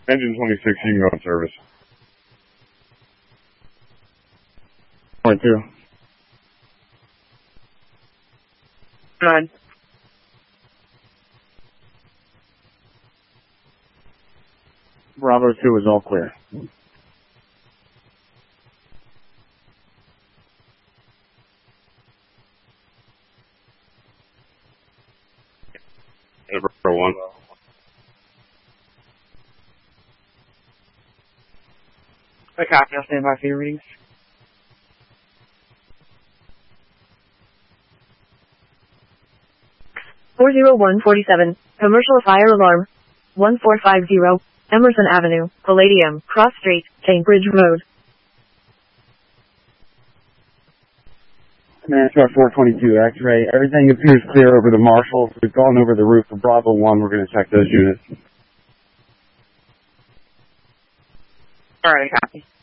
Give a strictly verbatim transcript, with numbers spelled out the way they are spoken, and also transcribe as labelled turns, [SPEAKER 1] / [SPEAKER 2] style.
[SPEAKER 1] Engine twenty-six, you can go in service.
[SPEAKER 2] Point two.
[SPEAKER 3] Nine.
[SPEAKER 2] Bravo two is all clear.
[SPEAKER 1] Number one.
[SPEAKER 3] I copy. I'll stand by for your readings.
[SPEAKER 4] four zero one forty-seven, commercial fire alarm. one four five zero, Emerson Avenue, Palladium, Cross Street, Cambridge Road.
[SPEAKER 2] Command Star four twenty-two, X-ray. Everything appears clear over the marshals. We've gone over the roof of Bravo one. We're going to check those units.
[SPEAKER 3] Alright, I copy.